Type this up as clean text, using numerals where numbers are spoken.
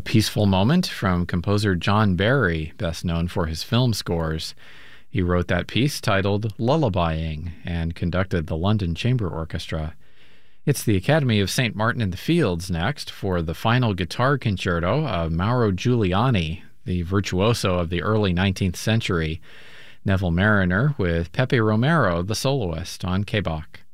peaceful moment from composer John Barry, best known for his film scores. He wrote that piece titled Lullabying and conducted the London Chamber Orchestra. It's the Academy of St. Martin in the Fields next for the final guitar concerto of Mauro Giuliani, the virtuoso of the early 19th century. Neville Marriner with Pepe Romero, the soloist, on K-Bach.